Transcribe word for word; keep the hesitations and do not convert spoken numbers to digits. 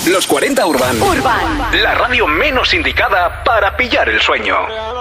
Los cuarenta Urban. Urban. La radio menos indicada para pillar el sueño.